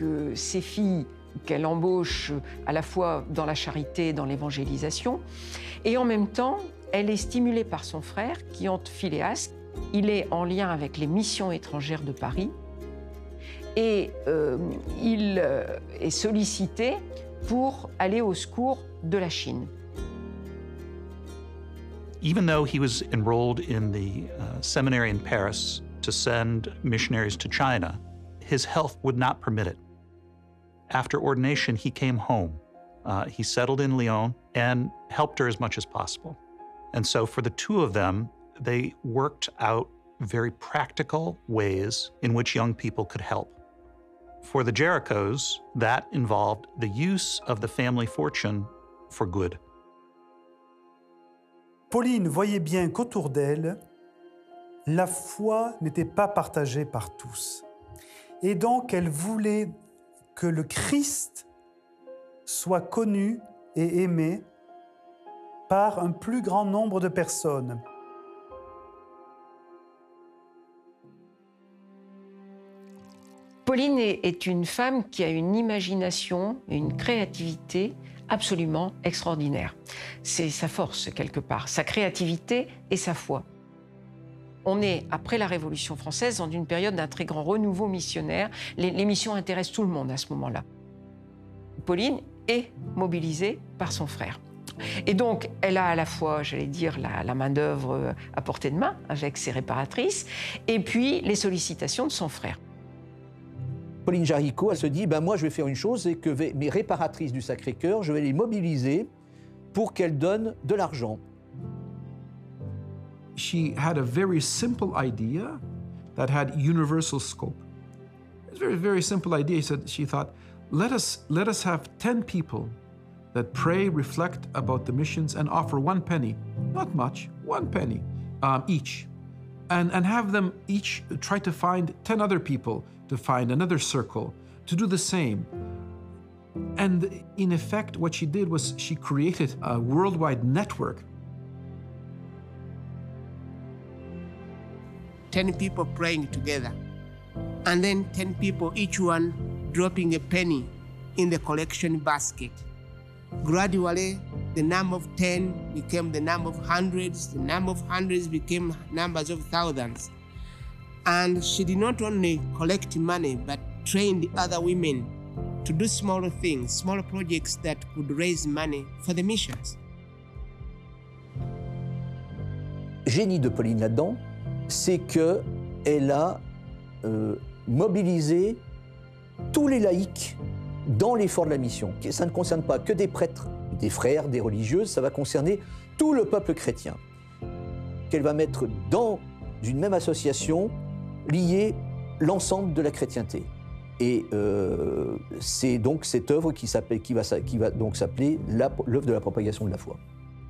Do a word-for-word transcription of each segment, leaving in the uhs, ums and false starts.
euh, ses filles qu'elle embauche à la fois dans la charité et dans l'évangélisation. Et en même temps, elle est stimulée par son frère, Kianthe Philéas. Il est en lien avec les missions étrangères de Paris. Et euh, il euh, est sollicité pour aller au secours de la Chine. Even though he was enrolled in the uh, seminary in Paris to send missionaries to China, his health would not permit it. After ordination, he came home. Uh, he settled in Lyon and helped her as much as possible. And so for the two of them, they worked out very practical ways in which young people could help. For the Jerichos, that involved the use of the family fortune for good. Pauline voyait bien qu'autour d'elle, la foi n'était pas partagée par tous. Et donc, elle voulait que le Christ soit connu et aimé par un plus grand nombre de personnes. Pauline est une femme qui a une imagination et une créativité absolument extraordinaire. C'est sa force, quelque part, sa créativité et sa foi. On est, après la Révolution française, dans une période d'un très grand renouveau missionnaire. Les, les missions intéressent tout le monde à ce moment-là. Pauline est mobilisée par son frère. Et donc, elle a à la fois, j'allais dire, la, la main-d'œuvre à portée de main, avec ses réparatrices, et puis les sollicitations de son frère. Pauline Jaricot, elle se dit, ben moi je vais faire une chose, c'est que mes réparatrices du Sacré-Cœur, je vais les mobiliser pour qu'elles donnent de l'argent. She had a very simple idea that had universal scope. It's a very, very simple idea. She said, she thought, let us, let us have ten people that pray, reflect about the missions, and offer one penny, not much, one penny um, each. And, and have them each try to find ten other people to find another circle, to do the same. And in effect, what she did was she created a worldwide network. ten people praying together, and then ten people, each one dropping a penny in the collection basket. Gradually, the number of ten became the number of hundreds, the number of hundreds became numbers of thousands. And she did not only collect money, but trained other women to do smaller things, smaller projects that could raise money for the missions. Génie de Pauline là-dedans, c'est qu'elle a euh, mobilisé tous les laïcs dans l'effort de la mission. Ça ne concerne pas que des prêtres, des frères, des religieuses, ça va concerner tout le peuple chrétien. Qu'elle va mettre dans une même association liée l'ensemble de la chrétienté. Et euh, c'est donc cette œuvre qui, qui, va, qui va donc s'appeler l'œuvre de la propagation de la foi.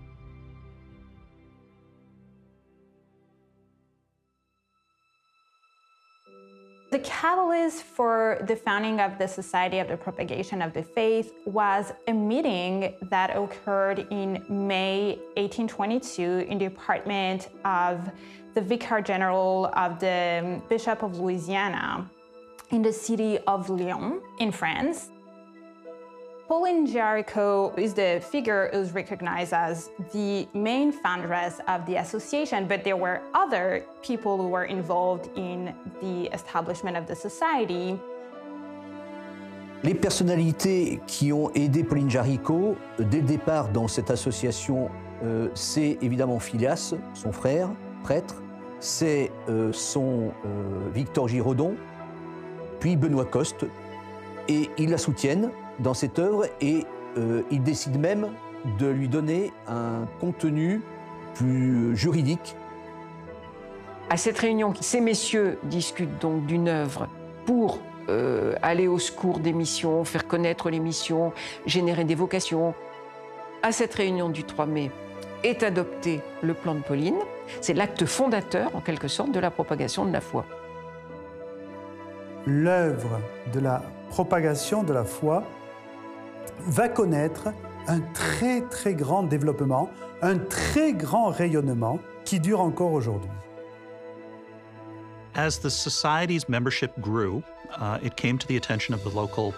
The catalyst for the founding of the Society of the Propagation of the Faith was a meeting that occurred in May eighteen twenty-two in the apartment of the Vicar General of the Bishop of Louisiana in the city of Lyon in France. Pauline Jaricot is the figure who's recognized as the main foundress of the association, but there were other people who were involved in the establishment of the society. Les personnalités qui ont aidé Pauline Jaricot dès le départ dans cette association, euh, c'est évidemment Philéas, son frère, prêtre, c'est euh, son euh, Victor Giraudon, puis Benoît Coste, et ils la soutiennent dans cette œuvre et euh, ils décident même de lui donner un contenu plus juridique. À cette réunion, ces messieurs discutent donc d'une œuvre pour euh, aller au secours des missions, faire connaître les missions, générer des vocations. À cette réunion du trois mai est adopté le plan de Pauline. C'est l'acte fondateur, en quelque sorte, de la propagation de la foi. L'œuvre de la propagation de la foi va connaître un très très grand développement, un très grand rayonnement qui dure encore aujourd'hui. As the society's membership grew, uh, it came to the attention of the local